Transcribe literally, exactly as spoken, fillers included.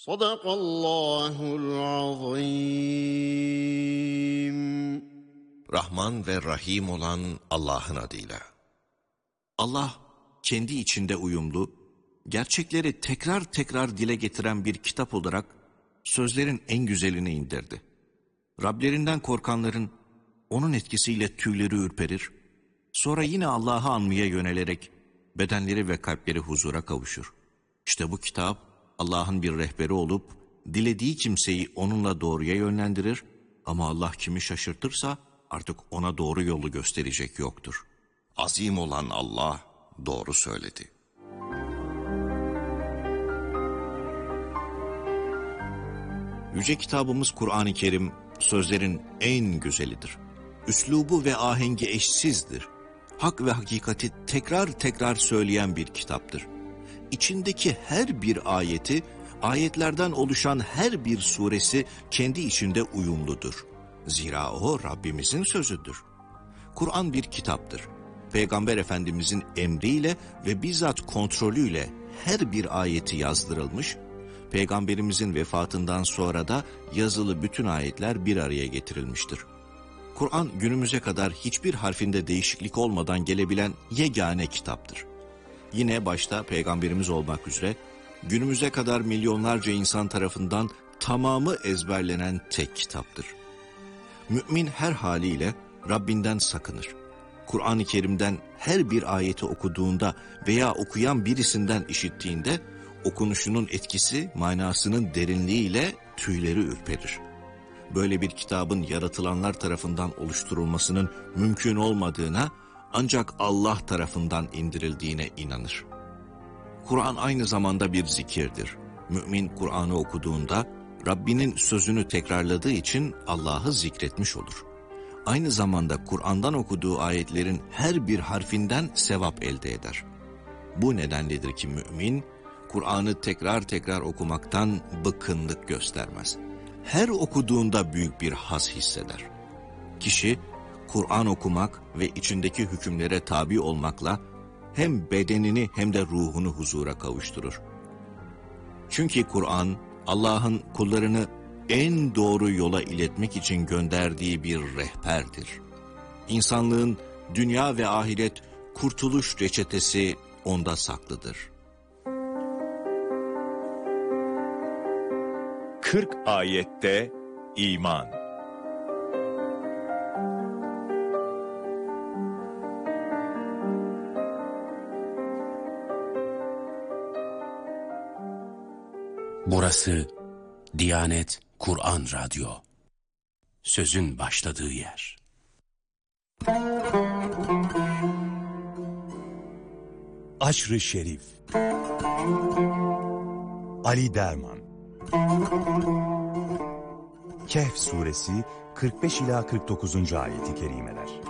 Sadakallahul azim. Rahman ve Rahim olan Allah'ın adıyla. Allah, kendi içinde uyumlu, gerçekleri tekrar tekrar dile getiren bir kitap olarak sözlerin en güzelini indirdi. Rablerinden korkanların onun etkisiyle tüyleri ürperir, sonra yine Allah'ı anmaya yönelerek bedenleri ve kalpleri huzura kavuşur. İşte bu kitap Allah'ın bir rehberi olup dilediği kimseyi onunla doğruya yönlendirir ama Allah kimi şaşırtırsa artık ona doğru yolu gösterecek yoktur. Azim olan Allah doğru söyledi. Yüce kitabımız Kur'an-ı Kerim sözlerin en güzelidir. Üslubu ve ahengi eşsizdir. Hak ve hakikati tekrar tekrar söyleyen bir kitaptır. İçindeki her bir ayeti, ayetlerden oluşan her bir suresi kendi içinde uyumludur. Zira o Rabbimizin sözüdür. Kur'an bir kitaptır. Peygamber Efendimizin emriyle ve bizzat kontrolüyle her bir ayeti yazdırılmış, Peygamberimizin vefatından sonra da yazılı bütün ayetler bir araya getirilmiştir. Kur'an günümüze kadar hiçbir harfinde değişiklik olmadan gelebilen yegane kitaptır. Yine başta Peygamberimiz olmak üzere günümüze kadar milyonlarca insan tarafından tamamı ezberlenen tek kitaptır. Mümin her haliyle Rabbinden sakınır. Kur'an-ı Kerim'den her bir ayeti okuduğunda veya okuyan birisinden işittiğinde okunuşunun etkisi manasının derinliğiyle tüyleri ürperir. Böyle bir kitabın yaratılanlar tarafından oluşturulmasının mümkün olmadığına, ancak Allah tarafından indirildiğine inanır. Kur'an aynı zamanda bir zikirdir. Mümin Kur'an'ı okuduğunda Rabbinin sözünü tekrarladığı için Allah'ı zikretmiş olur. Aynı zamanda Kur'an'dan okuduğu ayetlerin her bir harfinden sevap elde eder. Bu nedenledir ki mümin, Kur'an'ı tekrar tekrar okumaktan bıkkınlık göstermez. Her okuduğunda büyük bir haz hisseder. Kişi, Kur'an okumak ve içindeki hükümlere tabi olmakla hem bedenini hem de ruhunu huzura kavuşturur. Çünkü Kur'an, Allah'ın kullarını en doğru yola iletmek için gönderdiği bir rehberdir. İnsanlığın dünya ve ahiret kurtuluş reçetesi onda saklıdır. kırk ayette iman. Burası Diyanet Kur'an Radyo. Sözün başladığı yer. Aşr-ı Şerif. Ali Derman. Kehf suresi kırk beş ila kırk dokuzuncu ayeti kerimeler.